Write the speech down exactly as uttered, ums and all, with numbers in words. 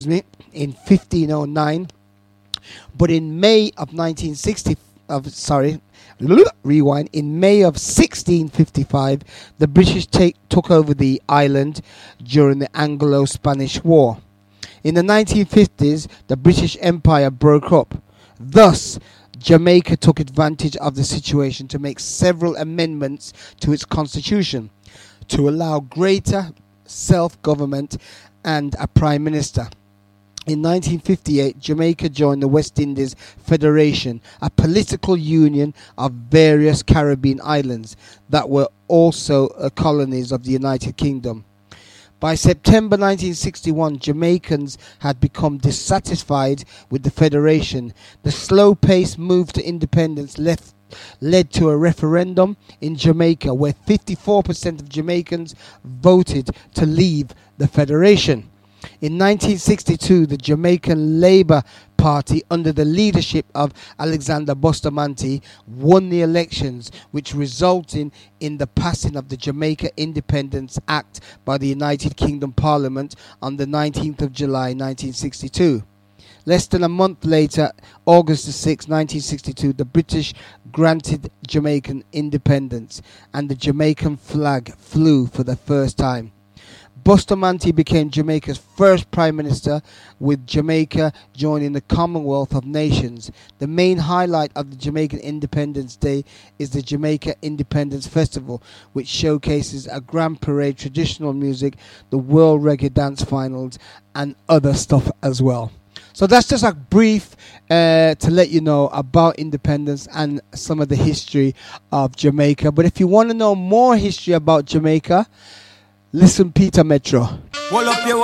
me, in fifteen oh nine, but in May of nineteen sixty, of sorry, rewind. In May of sixteen fifty-five, the British take, took over the island during the Anglo-Spanish War. In the nineteen fifties, the British Empire broke up. Thus, Jamaica took advantage of the situation to make several amendments to its constitution to allow greater self-government and a prime minister. In nineteen fifty-eight, Jamaica joined the West Indies Federation, a political union of various Caribbean islands that were also uh, colonies of the United Kingdom. By September nineteen sixty-one, Jamaicans had become dissatisfied with the Federation. The slow-paced move to independence left, led to a referendum in Jamaica where fifty-four percent of Jamaicans voted to leave the Federation. In nineteen sixty-two, the Jamaican Labour Party, under the leadership of Alexander Bustamante, won the elections, which resulted in the passing of the Jamaica Independence Act by the United Kingdom Parliament on the nineteenth of July nineteen sixty-two. Less than a month later, August the sixth, nineteen sixty-two, the British granted Jamaican independence and the Jamaican flag flew for the first time. Bustamante became Jamaica's first prime minister, with Jamaica joining the Commonwealth of Nations. The main highlight of the Jamaican Independence Day is the Jamaica Independence Festival, which showcases a grand parade, traditional music, the World Reggae Dance Finals, and other stuff as well. So that's just a brief uh, to let you know about independence and some of the history of Jamaica. But if you want to know more history about Jamaica, listen Peter Metro.